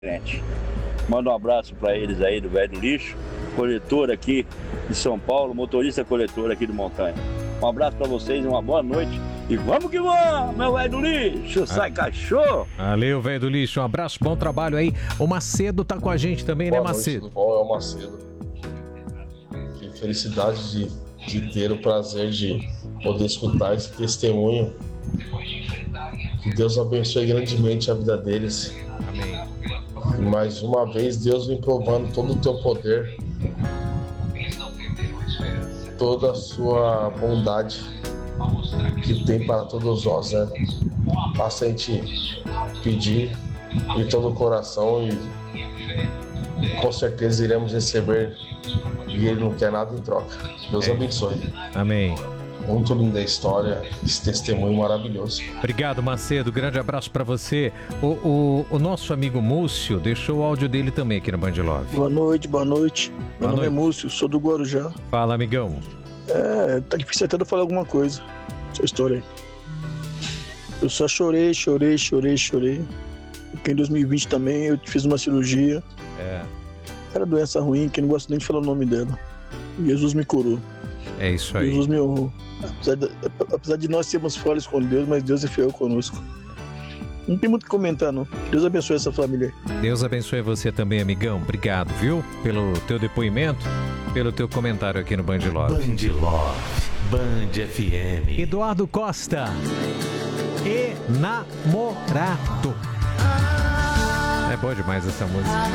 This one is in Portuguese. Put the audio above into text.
Gente, manda um abraço para eles aí do Velho do Lixo, coletor aqui de São Paulo, motorista coletor aqui do Montanha. Um abraço para vocês, uma boa noite e vamos que vamos, meu Velho do Lixo, sai cachorro! Valeu, Velho do Lixo, um abraço, bom trabalho aí. O Macedo tá com a gente também, Boa né, noite, Macedo? tudo bom? É o Macedo. Que felicidade de ter o prazer de poder escutar esse testemunho. Que Deus abençoe grandemente a vida deles. Amém. E mais uma vez, Deus vem provando todo o teu poder, toda a sua bondade que tem para todos nós, né? Faça a gente pedir de todo o coração e com certeza iremos receber, e Ele não quer nada em troca. Deus abençoe. Amém. Muito linda a história, esse testemunho maravilhoso. Obrigado, Macedo. Grande abraço pra você. O nosso amigo Múcio deixou o áudio dele também aqui no Band Love. Boa noite, boa noite. Meu nome é Múcio, sou do Guarujá. Fala, amigão. Tá difícil até de eu falar alguma coisa. Essa história aí. Eu só chorei. Porque em 2020 também eu fiz uma cirurgia. Era doença ruim, que eu não gosto nem de falar o nome dela. Jesus me curou. É isso aí. Jesus me honrou. Apesar de nós sermos falhos com Deus, mas Deus é fiel conosco. Não tem muito o que comentar, não. Deus abençoe essa família aí. Deus abençoe você também, amigão. Obrigado, viu? Pelo teu depoimento, pelo teu comentário aqui no Band Love. Band Love, Band FM. Eduardo Costa. Enamorado. É boa demais essa música.